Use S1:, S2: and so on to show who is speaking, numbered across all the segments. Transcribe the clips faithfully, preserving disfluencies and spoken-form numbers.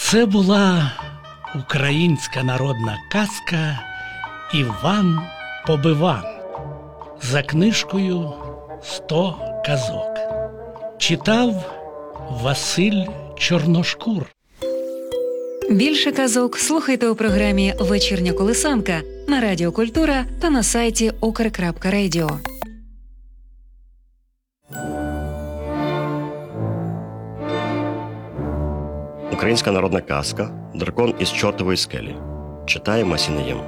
S1: Це була українська народна казка «Іван-Побиван» за книжкою «Сто казок». Читав Василь Чорношкур.
S2: Більше казок слухайте у програмі «Вечірня колисанка» на Радіо Культура та на сайті укр крапка радіо.
S3: Українська народна казка «Дракон із чортової скелі». Читає Масінеєм.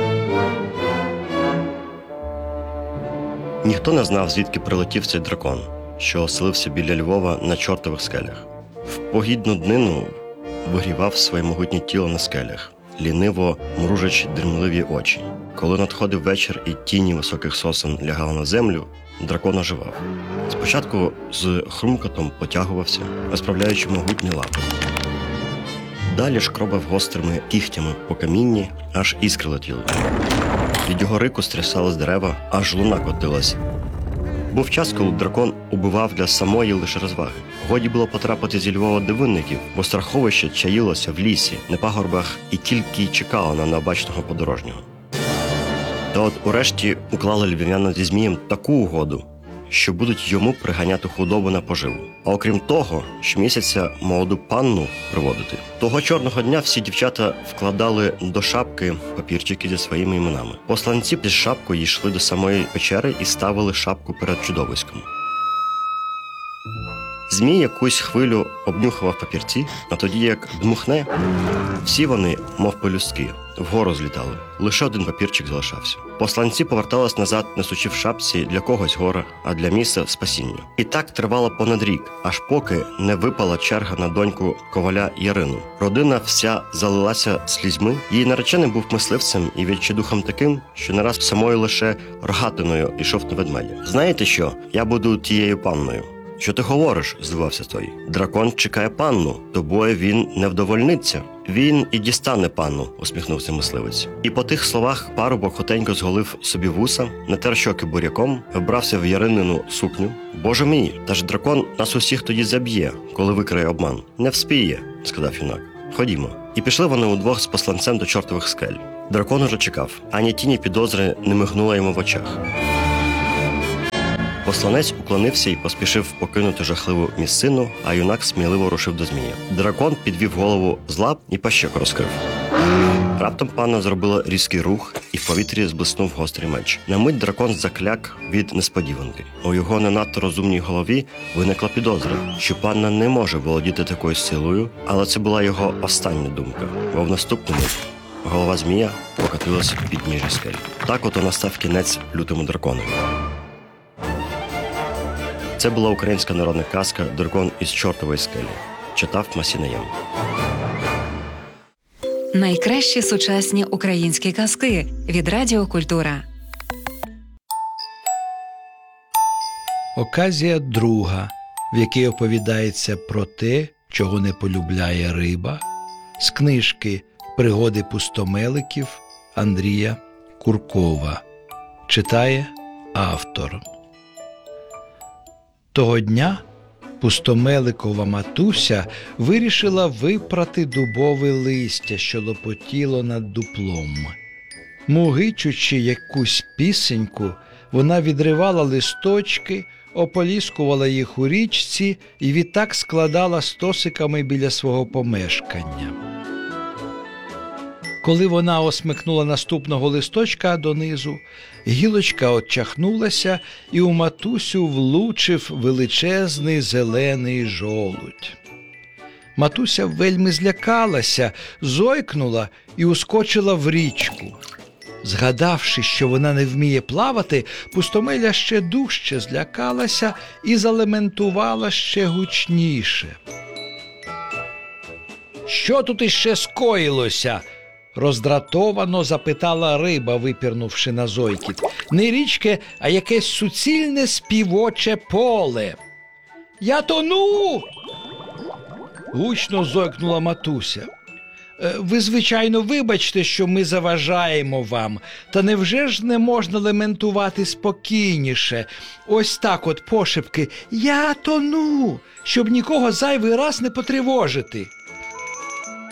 S3: Ніхто не знав, звідки прилетів цей дракон, що оселився біля Львова на чортових скелях. В погідну днину вигрівав своє могутнє тіло на скелях, ліниво мружачи дрімливі очі. Коли надходив вечір і тіні високих сосен лягали на землю, дракон оживав. Спочатку з хрумкотом потягувався, розправляючи могутні лапи. Далі шкробав гострими кігтями по камінні, аж іскри летіли. Від його рику стрясались дерева, аж луна котилась. Був час, коли дракон убивав для самої лише розваги. Годі було потрапити зі Львова до винників, бо страховище чаїлося в лісі, на пагорбах і тільки й чекало на необачного подорожнього. Та от урешті уклали львів'яни зі Змієм таку угоду, що будуть йому приганяти худобу на поживу. А окрім того, щомісяця молоду панну приводити. Того чорного дня всі дівчата вкладали до шапки папірчики зі своїми іменами. Посланці з шапкою йшли до самої печери і ставили шапку перед чудовиськом. Змій якусь хвилю обнюхував папірці, а тоді, як дмухне, всі вони, мов пелюстки, вгору злітали. Лише один папірчик залишався. Посланці повертались назад, несучи в шапці для когось гора, а для місця спасіння. І так тривало понад рік, аж поки не випала черга на доньку коваля Ярину. Родина вся залилася слізьми. Її наречений був мисливцем і відчайдухом таким, що не раз самою лише рогатиною йшов на ведмедя. «Знаєте що? Я буду тією панною». «Що ти говориш?» – здивався той. «Дракон чекає панну, тобою він не вдовольниться». «Він і дістане панну», – усміхнувся мисливець. І по тих словах парубок хотенько зголив собі вуса, натер щоки буряком, вбрався в яринину сукню. «Боже мій, та ж дракон нас усіх тоді заб'є, коли викриє обман». «Не вспіє», – сказав юнак. «Ходімо». І пішли вони удвох з посланцем до чортових скель. Дракон уже чекав, ані тіні підозри не мигнула йому в очах. Посланець уклонився і поспішив покинути жахливу місцину, а юнак сміливо рушив до Змія. Дракон підвів голову з лап і пащеку розкрив. Раптом панна зробила різкий рух, і в повітрі зблиснув гострий меч. На мить дракон закляк від несподіванки. У його не надто розумній голові виникла підозра, що панна не може володіти такою силою, але це була його остання думка, бо в наступному голова Змія покотилася під ніжі скель. Так ото настав кінець лютому драконові. Це була українська народна казка «Дракон із чортової скелі». Читав Масінеєм.
S2: Найкращі сучасні українські казки від Радіо Культура.
S4: Оказія друга, в якій оповідається про те, чого не полюбляє риба, з книжки «Пригоди пустомеликів» Андрія Куркова. Читає автор. Того дня пустомеликова матуся вирішила випрати дубове листя, що лопотіло над дуплом. Мугичучи якусь пісеньку, вона відривала листочки, ополіскувала їх у річці і відтак складала стосиками біля свого помешкання. Коли вона осмикнула наступного листочка донизу, гілочка отчахнулася, і у матусю влучив величезний зелений жолудь. Матуся вельми злякалася, зойкнула і ускочила в річку. Згадавши, що вона не вміє плавати, пустомеля ще дужче злякалася і залементувала ще гучніше. «Що тут іще скоїлося?» – роздратовано запитала риба, випірнувши на зойкіт. «Не річки, а якесь суцільне співоче поле». «Я тону!» – гучно зойкнула матуся. «Ви, звичайно, вибачте, що ми заважаємо вам, та невже ж не можна лементувати спокійніше? Ось так от пошепки «Я тону!», щоб нікого зайвий раз не потривожити».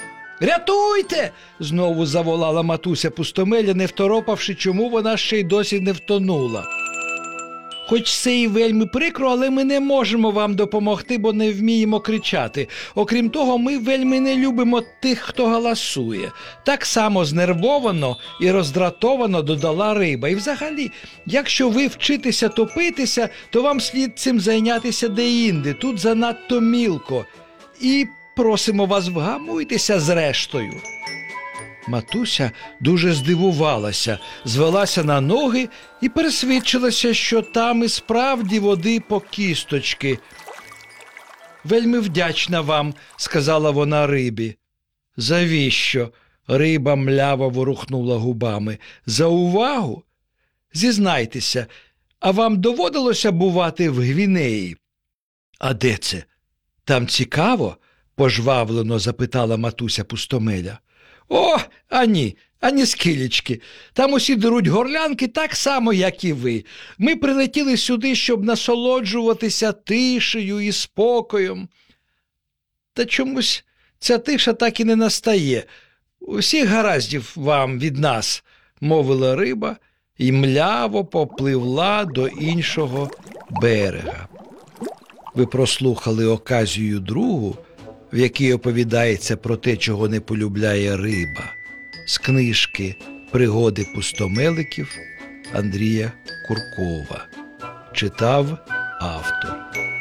S4: «Рятуйте!» – знову заволала матуся Пустомеля, не второпавши, чому вона ще й досі не втонула. «Хоч це і вельми прикро, але ми не можемо вам допомогти, бо не вміємо кричати. Окрім того, ми вельми не любимо тих, хто галасує». Так само знервовано і роздратовано додала риба. «І взагалі, якщо ви вчитеся топитися, то вам слід цим зайнятися деінде, тут занадто мілко. І просимо вас, вгамуйтеся зрештою». Матуся дуже здивувалася, звелася на ноги і пересвідчилася, що там і справді води по кісточки. «Вельми вдячна вам», – сказала вона рибі. «Завіщо?» – риба мляво ворухнула губами. «За увагу? Зізнайтеся, а вам доводилося бувати в Гвінеї?» «А де це? Там цікаво?» – пожвавлено запитала матуся Пустомеля. «О, ані, ані скілечки. Там усі деруть горлянки так само, як і ви. Ми прилетіли сюди, щоб насолоджуватися тишею і спокоєм. Та чомусь ця тиша так і не настає. Усіх гараздів вам від нас», – мовила риба і мляво попливла до іншого берега. Ви прослухали оказію другу, в якій оповідається про те, чого не полюбляє риба, з книжки «Пригоди пустомеликів» Андрія Куркова. Читав автор.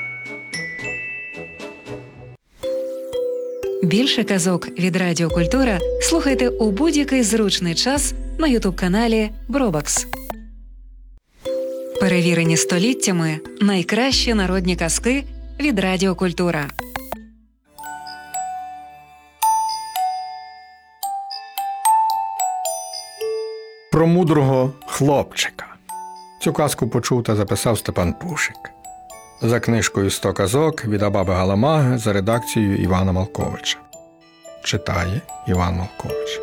S2: Більше казок від Радіо Культура слухайте у будь-який зручний час на ютуб-каналі Бробакс. Перевірені століттями найкращі народні казки від Радіо Культура.
S5: Про мудрого хлопчика. Цю казку почув та записав Степан Пушик. За книжкою «сто казок» від Абаби Галамаги за редакцією Івана Малковича. Читає Іван Малкович.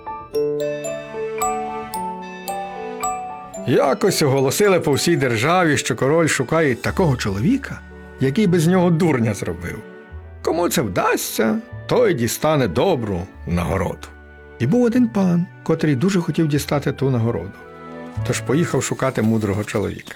S5: Якось оголосили по всій державі, що король шукає такого чоловіка, який би з нього дурня зробив. Кому це вдасться, той дістане добру нагороду. І був один пан, котрий дуже хотів дістати ту нагороду. Тож поїхав шукати мудрого чоловіка.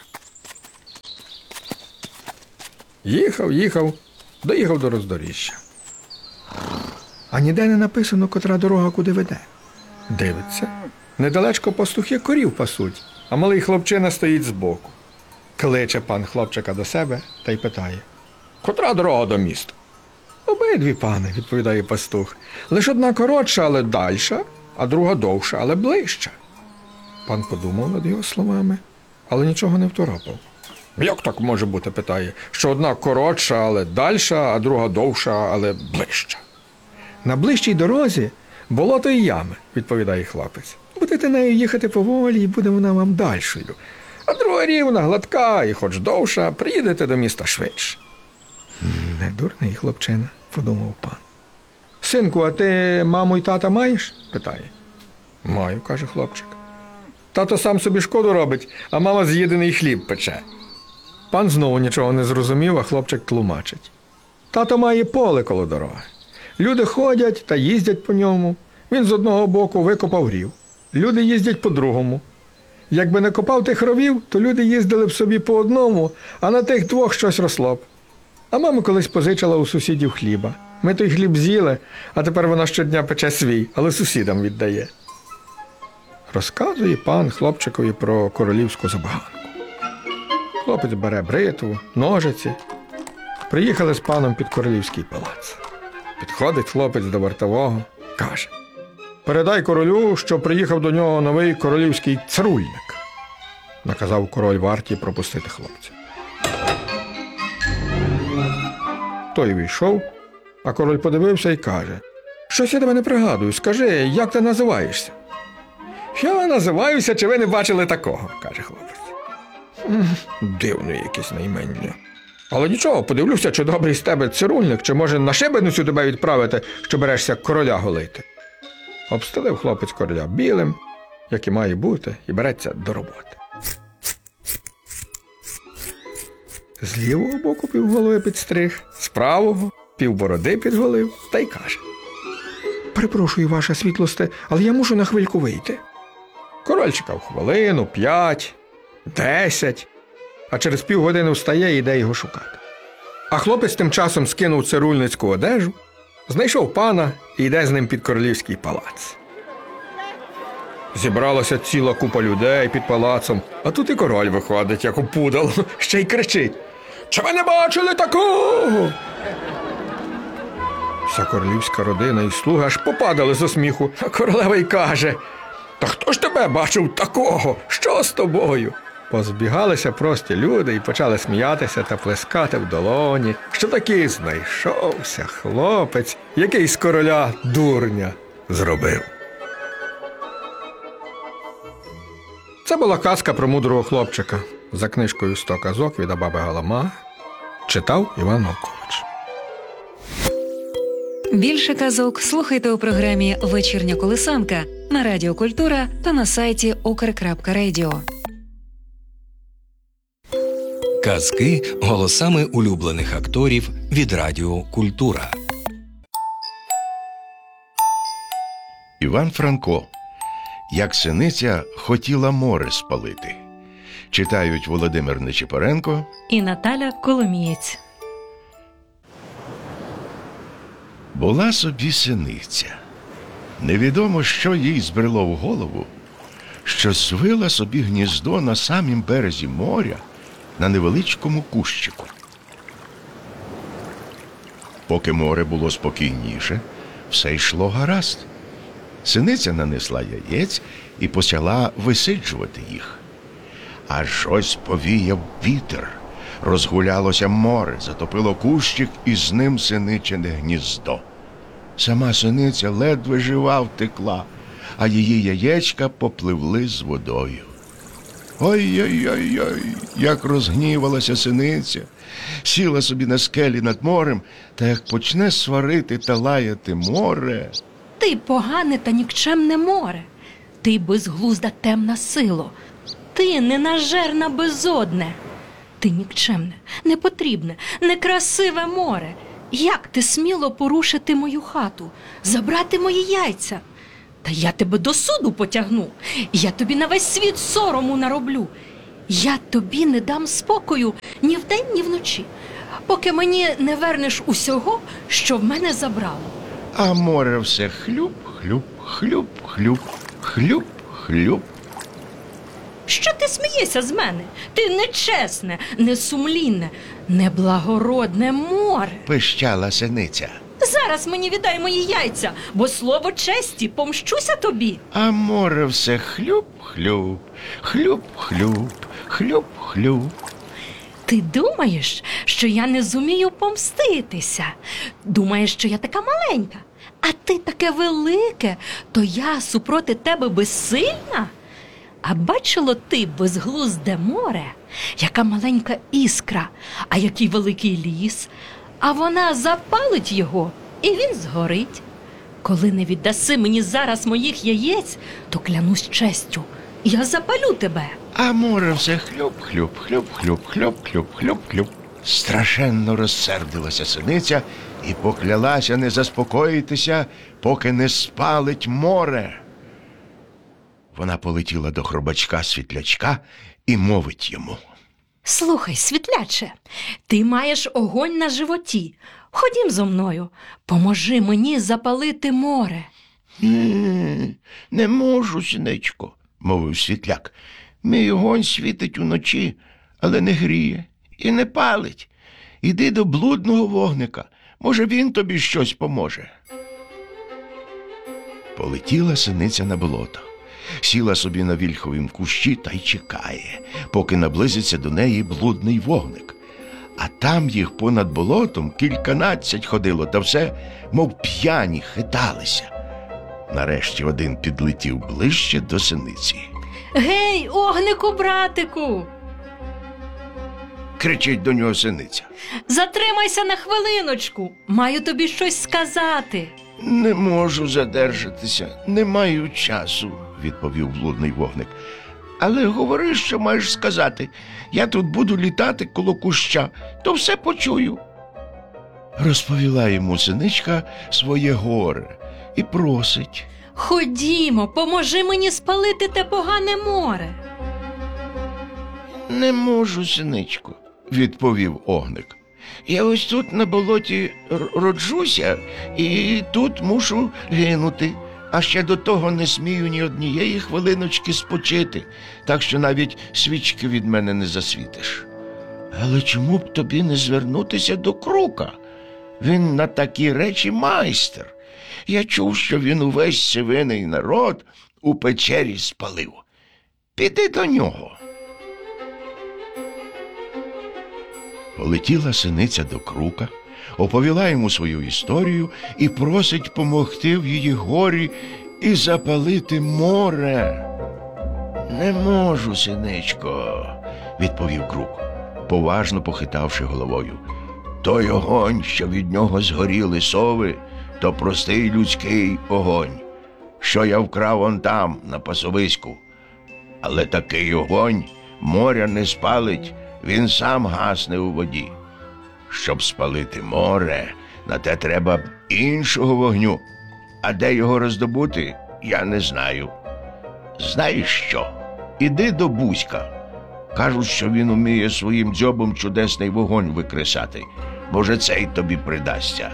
S5: Їхав, їхав, доїхав до роздоріжжя. А ніде не написано, котра дорога куди веде. Дивиться, недалечко пастухи корів пасуть, а малий хлопчина стоїть збоку. Кличе пан хлопчика до себе та й питає: «Котра дорога до міста?» «Обидві, пане», – відповідає пастух. «Лиш одна коротша, але дальша, а друга довша, але ближча». Пан подумав над його словами, але нічого не второпав. «Як так може бути?» – питає, «що одна коротша, але дальша, а друга довша, але ближча?» «На ближчій дорозі болото і ями», – відповідає хлопець. «Будете нею їхати поволі, і буде вона вам дальшою. А друга рівна, гладка і хоч довша, приїдете до міста швидше». «Не дурний хлопчина», – подумав пан. «Синку, а ти маму й тата маєш?» – питає. «Маю», – каже хлопчик. «Тато сам собі шкоду робить, а мама з'їдений хліб пече». Пан знову нічого не зрозумів, а хлопчик тлумачить. «Тато має поле коло дороги. Люди ходять та їздять по ньому. Він з одного боку викопав рів. Люди їздять по другому. Якби не копав тих ровів, то люди їздили б собі по одному, а на тих двох щось росло б. А мама колись позичила у сусідів хліба. Ми той хліб з'їли, а тепер вона щодня пече свій, але сусідам віддає». Розказує пан хлопчикові про королівську забаганку. Хлопець бере бритву, ножиці. Приїхали з паном під королівський палац. Підходить хлопець до вартового, каже: «Передай королю, що приїхав до нього новий королівський цирульник». Наказав король варті пропустити хлопця. Той війшов, а король подивився і каже: «Щось я тебе не пригадую, скажи, як ти називаєшся?» «Я називаюся, чи ви не бачили такого», – каже хлопець. «Дивне якесь наймення. Але нічого, подивлюся, чи добрий з тебе цирульник, чи може на шибеницю тебе відправити, що берешся короля голити». Обстелив хлопець короля білим, як і має бути, і береться до роботи. З лівого боку півголови підстриг, з правого півбороди підголив та й каже: Перепрошую, ваша світлосте, але я мушу на хвильку вийти. Король чекав хвилину, п'ять, десять, а через півгодини встає і йде його шукати. А хлопець тим часом скинув цирульницьку одежу, знайшов пана і йде з ним під королівський палац. Зібралася ціла купа людей під палацом, а тут і король виходить, як опудало, ще й кричить: «Чи ви не бачили такого?» Вся королівська родина і слуги аж попадали зо сміху, а королева й каже: «Та хто ж тебе бачив такого? Що з тобою?» Позбігалися прості люди і почали сміятися та плескати в долоні, що таки знайшовся хлопець, який з короля дурня зробив. Це була казка про мудрого хлопчика за книжкою «Сто казок» від Абаби Галама. Читав Іван Малкович.
S2: Більше казок слухайте у програмі «Вечірня колисанка» на Радіо Культура та на сайті окр крапка радіо.
S6: Казки голосами улюблених акторів від Радіо Культура.
S7: Іван Франко. Як синиця хотіла море спалити. Читають Володимир Нечипоренко
S8: і Наталя Коломієць.
S7: Була собі синиця. Невідомо, що їй збрело в голову, що свила собі гніздо на самім березі моря на невеличкому кущику. Поки море було спокійніше, все йшло гаразд. Синиця нанесла яєць і почала висиджувати їх. Аж ось повіяв вітер, розгулялося море, затопило кущик і з ним синичине гніздо. Сама синиця ледве жива втекла, а її яєчка попливли з водою. Ой-ой-ой-ой, як розгнівалася синиця, сіла собі на скелі над морем, та як почне сварити та лаяти море.
S8: Ти погане та нікчемне море, ти безглузда темна сило, ти ненажерна безодне, ти нікчемне, непотрібне, некрасиве море. Як ти сміло порушити мою хату, забрати мої яйця? Та я тебе до суду потягну, я тобі на весь світ сорому нароблю. Я тобі не дам спокою ні вдень, ні вночі, поки мені не вернеш усього, що в мене забрало.
S7: А море все хлюп, хлюп, хлюп, хлюп, хлюп, хлюп.
S8: Що ти смієшся з мене? Ти нечесне, несумлінне, неблагородне море.
S7: Пищала синиця.
S8: Зараз мені віддай мої яйця, бо слово честі помщуся тобі.
S7: А море все хлюп, хлюп, хлюп, хлюп, хлюп, хлюп.
S8: Ти думаєш, що я не зумію помститися? Думаєш, що я така маленька? А ти таке велике, то я супроти тебе безсильна? А бачило ти безглузде море, яка маленька іскра, а який великий ліс, а вона запалить його, і він згорить. Коли не віддаси мені зараз моїх яєць, то клянусь честю, я запалю тебе.
S7: А море все хлюп, хлюп, хлюп, хлюп, хлюп, хлюп, хлюп, хлюп. Страшенно розсердилася синиця і поклялася не заспокоїтися, поки не спалить море. Вона полетіла до хробачка-світлячка і мовить йому:
S8: Слухай, світляче, ти маєш огонь на животі. Ходім зо мною, поможи мені запалити море.
S7: «Ні, не можу, синичко», – мовив світляк. «Мій огонь світить уночі, але не гріє і не палить. Іди до блудного вогника, може, він тобі щось поможе». Полетіла синиця на болото. Сіла собі на вільховім кущі та й чекає, поки наблизиться до неї блудний вогник. А там їх понад болотом кільканадцять ходило, та все, мов п'яні, хиталися. Нарешті один підлетів ближче до синиці.
S8: Гей, огнику, братику!
S7: Кричить до нього синиця.
S8: Затримайся на хвилиночку, маю тобі щось сказати.
S7: Не можу задержатися, не маю часу, відповів блудний вогник. Але говори, що маєш сказати. Я тут буду літати коло куща, то все почую. Розповіла йому синичка своє горе, і просить.
S8: Ходімо, поможи мені спалити те погане море.
S7: Не можу, синичко, відповів Огник. Я ось тут на болоті р- роджуся і тут мушу гинути. А ще до того не смію ні однієї хвилиночки спочити, так що навіть свічки від мене не засвітиш. Але чому б тобі не звернутися до Крука? Він на такі речі майстер. Я чув, що він увесь сивиний народ у печері спалив. Піди до нього. Полетіла синиця до Крука, оповіла йому свою історію і просить помогти в її горі і запалити море. Не можу, синичко, відповів Крук, поважно похитавши головою. Той огонь, що від нього згоріли сови, то простий людський огонь, що я вкрав он там, на пасовиську. Але такий огонь моря не спалить, він сам гасне у воді. Щоб спалити море, на те треба б іншого вогню. А де його роздобути, я не знаю. Знаєш що? Іди до Бузька. Кажуть, що він уміє своїм дзьобом чудесний вогонь викресати. Може, цей тобі придасться.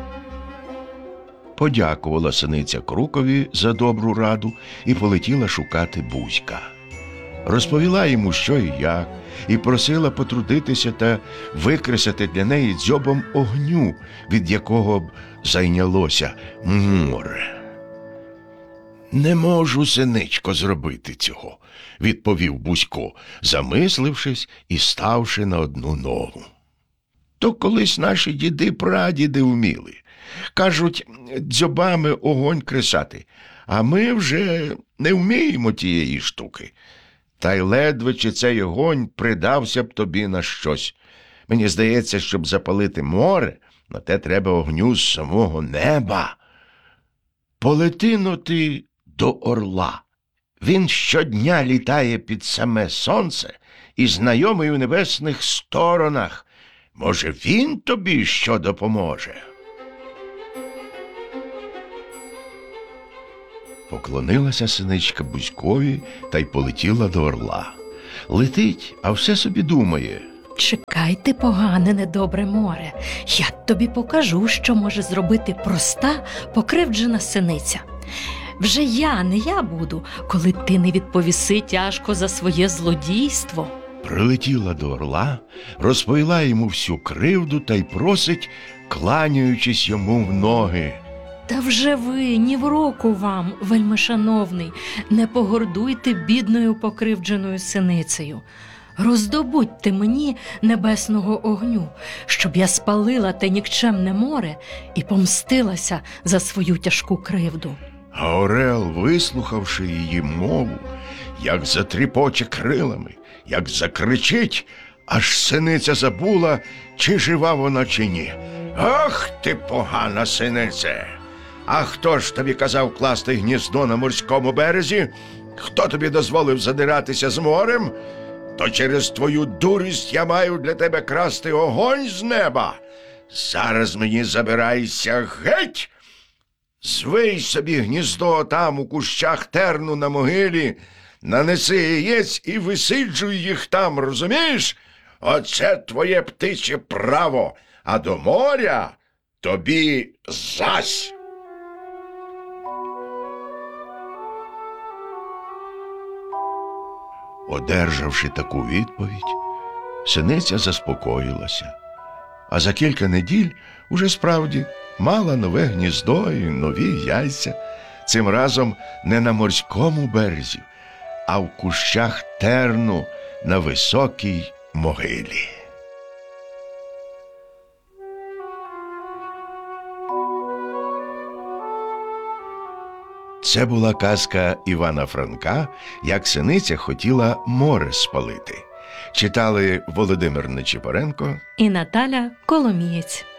S7: Подякувала синиця Крукові за добру раду і полетіла шукати Бузька. Розповіла йому, що і як, і просила потрудитися та викресати для неї дзьобом огню, від якого б зайнялося море. «Не можу, синичко, зробити цього», – відповів Бузько, замислившись і ставши на одну ногу. «То колись наші діди-прадіди вміли. Кажуть, дзьобами огонь кресати, а ми вже не вміємо тієї штуки. Та й ледве чи цей огонь придався б тобі на щось. Мені здається, щоб запалити море, на те треба огню з самого неба. Полети-но ти до орла. Він щодня літає під саме сонце і знайомий у небесних сторонах. Може, він тобі що допоможе?» Поклонилася синичка Бузькові та й полетіла до орла. Летить, а все собі думає.
S8: Чекайте, погане недобре море. Я тобі покажу, що може зробити проста, покривджена синиця. Вже я, не я буду, коли ти не відповіси тяжко за своє злодійство.
S7: Прилетіла до орла, розповіла йому всю кривду та й просить, кланяючись йому в ноги.
S8: Та вже ви, ні в року вам, вельмишановний, не погордуйте бідною покривдженою синицею. Роздобудьте мені небесного огню, щоб я спалила те нікчемне море і помстилася за свою тяжку кривду.
S7: А орел, вислухавши її мову, як затріпоче крилами, як закричить, аж синиця забула, чи жива вона, чи ні. «Ах ти, погана синице! А хто ж тобі казав класти гніздо на морському березі? Хто тобі дозволив задиратися з морем? То через твою дурість я маю для тебе красти огонь з неба. Зараз мені забирайся геть! Звий собі гніздо там у кущах терну на могилі, нанеси яєць і висиджуй їх там, розумієш? Оце твоє птиче право, а до моря тобі зась!» Одержавши таку відповідь, синиця заспокоїлася, а за кілька неділь уже справді мала нове гніздо і нові яйця, цим разом не на морському березі, а в кущах терну на високій могилі. Це була казка Івана Франка «Як синиця хотіла море спалити». Читали Володимир Нечипоренко
S8: І Наталя Коломієць.